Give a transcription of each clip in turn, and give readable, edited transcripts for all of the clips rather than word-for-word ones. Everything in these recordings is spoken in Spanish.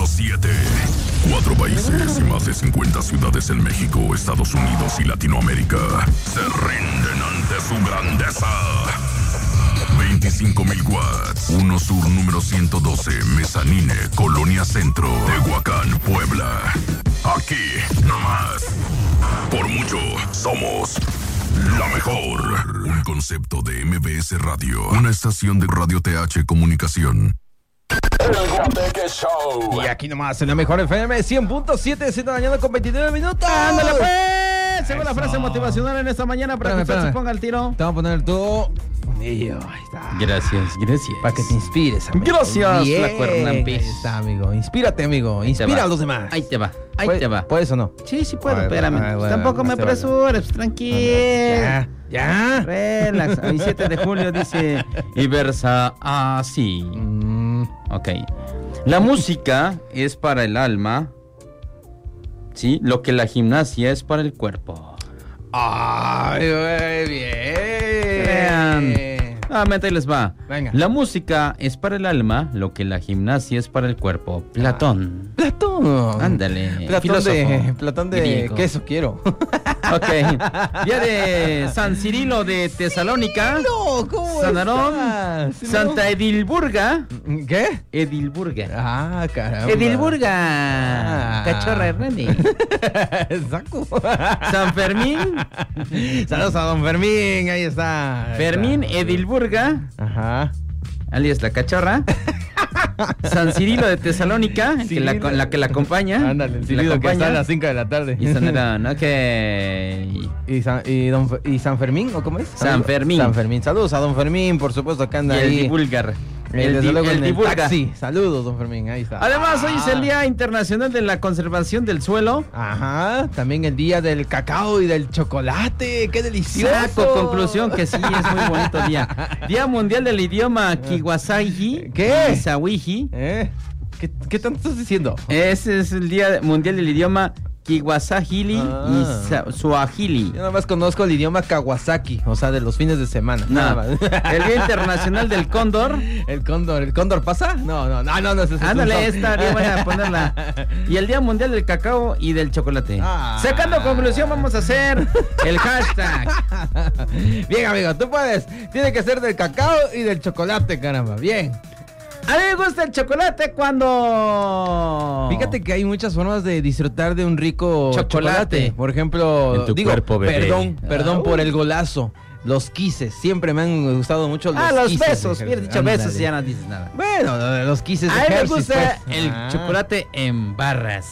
100.7. 4 países y más de 50 ciudades en México, Estados Unidos y Latinoamérica se rinden ante su grandeza. 25,000 watts. 1 Sur número 112, Mezanine, Colonia Centro, Tehuacán, Puebla. Aquí, nomás. Por mucho, somos la mejor. Un concepto de MBS Radio. Una estación de Radio TH Comunicación. El Guateque Show. Y aquí nomás en la mejor FM 100.7, 7 de la mañana con 29 minutos. ¡Ándale pues! Según la frase motivacional en esta mañana para que usted se ponga al tiro. Te vamos a poner todo. Ahí está. Gracias. Para que te inspires, amigo. Gracias, Bien. la cuernampis. Ahí está, amigo. Inspírate, amigo. Inspira a los demás. Ahí te va. ¿Puedes o no? Sí, puedo, Ay, espérame. bueno, Tampoco me te apresures, pues, tranquilo. Ya. Relax. El 7 de julio dice y versa así. Ok. La música es para el alma, ¿sí? Lo que la gimnasia es para el cuerpo. Ay, güey, bien. Vean. Nuevamente ahí les va. Venga. La música es para el alma, lo que la gimnasia es para el cuerpo. Platón. Platón. Ándale. Platón de griego. queso quiero. Ok. Día de San Cirilo de Tesalónica. No, ¿cómo San Aarón. estás? Santa Edilburga. ¿Qué? Edilburga. Ah, caramba. Edilburga. Cachorra Hernández. Saco. San Fermín. Saludos a don Fermín, ahí está. Fermín Edilburga. Ajá. Alias la cachorra. San Cirilo de Tesalónica, la que la acompaña. Ándale, el Cirilo que está a las 5 de la tarde. Y San Aarón, ok. ¿Y San Fermín o cómo es? San Fermín. San Fermín. Saludos a don Fermín, por supuesto, que anda Y el ahí. divulgar. Desde luego en el divulga. taxi. Saludos, don Fermín, ahí está. Además, hoy es el Día Internacional de la Conservación del Suelo. Ajá, también el día del cacao y del chocolate. ¡Qué delicioso! Saco conclusión que sí, es muy bonito día. Día Mundial del Idioma Kiwasaji. ¿Qué? Kisawihi. ¿Qué tanto estás diciendo? Ese es el Día Mundial del Idioma Kiwasahili y Swahili. Yo nada más conozco el idioma Kawasaki, o sea, de los fines de semana. Nada más. El Día Internacional del Cóndor. ¿El cóndor pasa? No, Ándale, estaría buena ponerla. Y el Día Mundial del Cacao y del Chocolate. Sacando conclusión, vamos a hacer el hashtag. Bien, amigo, tú puedes. Tiene que ser del cacao y del chocolate, caramba. Bien. A mí me gusta el chocolate cuando... Fíjate que hay muchas formas de disfrutar de un rico chocolate. Por ejemplo, en tu cuerpo, bebé. Perdón por el golazo. Los kisses, siempre me han gustado mucho los kisses. Besos, hubiera dicho besos y ya no dices nada. Bueno, los kisses de A mí me Hershey's, gusta pues. el chocolate en barras.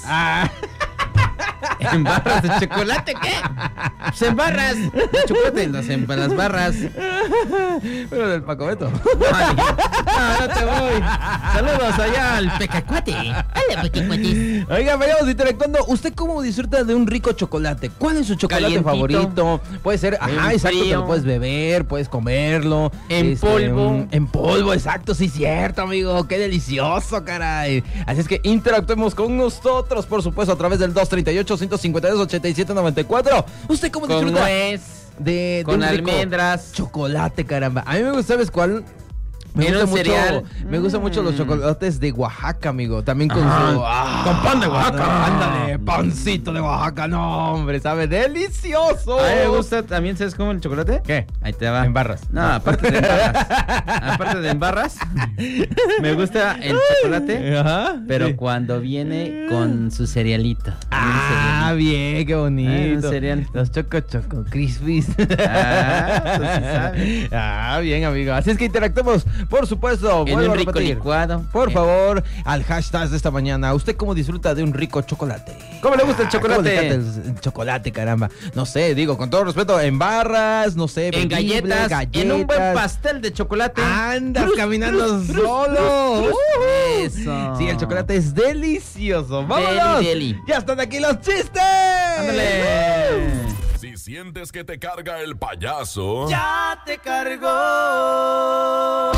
¿En barras de chocolate qué? Pues en barras de chocolate en las barras. Pero del Paco Beto. Ay, no te voy. Saludos allá al Pecacuate. Hola, Pecacuates. Oiga, vayamos interactuando. ¿Usted cómo disfruta de un rico chocolate? ¿Cuál es su chocolate Calientito. favorito? Puede ser, exacto, frío. te lo puedes beber, puedes comerlo. En polvo. En polvo, exacto, sí, cierto, amigo. Qué delicioso, caray. Así es que interactuemos con nosotros, por supuesto, a través del 238-152-8794. ¿Usted cómo Con disfruta nuez, de con un rico almendras. chocolate, caramba? A mí me gusta, ¿sabes cuál? Me gusta mucho los chocolates de Oaxaca, amigo. También con con pan de Oaxaca. Ándale, pancito de Oaxaca. No, hombre, sabe delicioso. A mí me gusta también, ¿sabes cómo el chocolate? ¿Qué? Ahí te va. En barras. No, aparte de en barras. Aparte de en barras, me gusta el chocolate, Ajá. pero Sí. cuando viene con su cerealito. Bien, qué bonito. un cereal. Los choco crispies. Pues sí sabe. Bien, amigo. Así es que interactuemos, por supuesto. En Vuelvo un a rico repetir. licuado. Por favor, al hashtag de esta mañana. ¿Usted cómo disfruta de un rico chocolate? ¿Cómo le gusta el ¿Cómo le chocolate? encanta el chocolate, caramba? No sé, digo, con todo respeto, en barras, no sé, En bebible, galletas, en un buen pastel de chocolate. Andas caminando solo. Eso. Sí, el chocolate es delicioso. ¡Vámonos! Deli. ¡Ya están aquí los chistes! Ándale. Si sientes que te carga el payaso, Ya te cargó.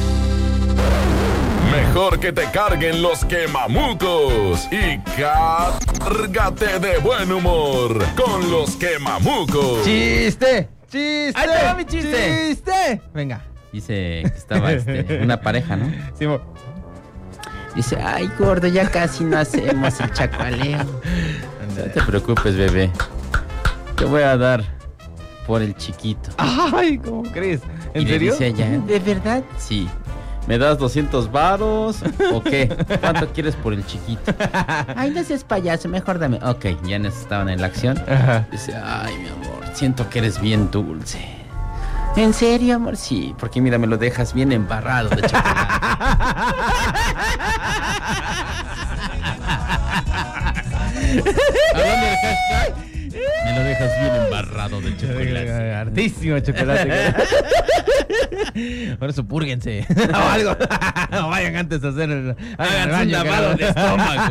mejor que te carguen los quemamucos y cárgate de buen humor con los quemamucos. ¡Chiste! ¡Chiste! Ahí te va mi chiste. ¡Chiste! Venga. Dice que estaba una pareja, ¿no? Sí, Dice, ay, gordo, ya casi no hacemos el chacualeo. No te preocupes, bebé. Te voy a dar por el chiquito. Ay, ¿cómo crees? ¿En Y serio? le dice ella, ¿de verdad? Sí. ¿Me das 200 varos o qué? ¿Cuánto quieres por el chiquito? Ay, no seas payaso, mejor dame. Ok, ya estaban en la acción. Ajá. Dice, ay, mi amor, siento que eres bien dulce. ¿En serio, amor? Sí, porque mira, me lo dejas bien embarrado de chocolate. Hablando del hashtag, me lo dejas bien embarrado de chocolate. Hartísimo chocolate. Por eso púrguense. O algo. O vayan antes a hacer Hagan un lavado de estómago.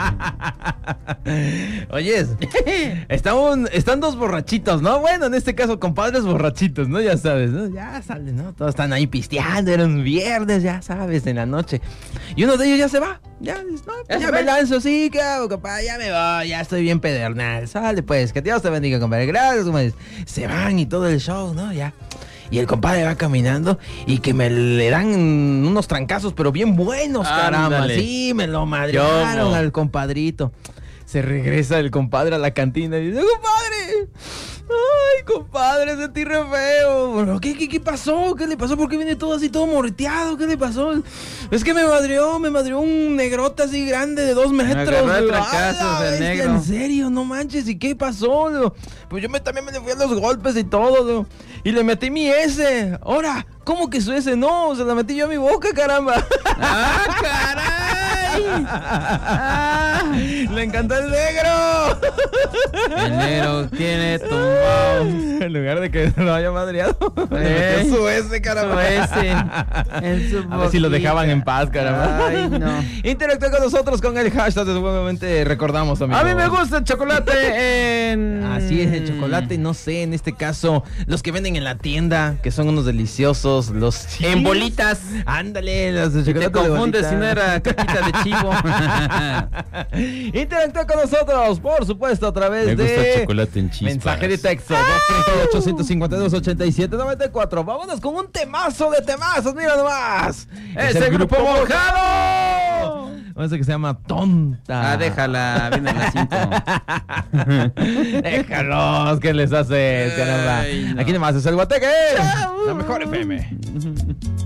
Oyes, están dos borrachitos, ¿no? Bueno, en este caso, compadres borrachitos, ¿no? Ya sabes, ¿no? Ya salen, ¿no? Todos están ahí pisteando, era un viernes, ya sabes, en la noche. Y uno de ellos ya se va. Ya, no, pues ya me lanzo, sí, ¿qué hago, compadre? Ya me voy, ya estoy bien pedernal. Sale, pues, que Dios te bendiga, compadre. Gracias, compadre. Se van y todo el show, ¿no? Ya. Y el compadre va caminando y que me le dan unos trancazos, pero bien buenos, caramba. Ándale. Sí, me lo madrearon al compadrito. Se regresa el compadre a la cantina y dice, compadre, ay, compadre, sentí re feo. Bueno, ¿qué pasó? ¿Qué le pasó? ¿Por qué viene todo así, todo morteado? ¿Qué le pasó? Es que me madreó un negrote así grande de 2 metros. agarró a Digo, trancazos "Ah, el bestia, negro". En serio, no manches, ¿y qué pasó? Digo, pues yo también me le fui a los golpes y todo, digo, y le metí mi S. Ahora, ¿cómo que su S? No, se la metí yo a mi boca, caramba. ¡Ah, caray! Ah. ¡Le encantó el negro! El negro tiene tumbado. En lugar de que lo haya madreado, le metió su S, caramba. Su S en su A ver si lo boquita. dejaban en paz, caramba. Ay, no. Interactúa con nosotros con el hashtag, seguramente recordamos, amigo. A mí me gusta el chocolate en... Así es, el chocolate, no sé, en este caso, los que venden en la tienda, que son unos deliciosos, los En bolitas. Ándale, los de Si te chocolate de confundes bolita. si no era caquita de chivo. Interactúa con nosotros, por supuesto, a través Me gusta de el chocolate en chispas. mensaje de texto 238-152-87-94. Vámonos con un temazo de temazos, mira nomás. ¡Es el grupo mojado! Ese que se llama Tonta. Ah, déjala, viene a las 5. Déjalos, ¿qué les haces, caramba? Ay, no. Aquí nomás es el Guateque, la mejor FM.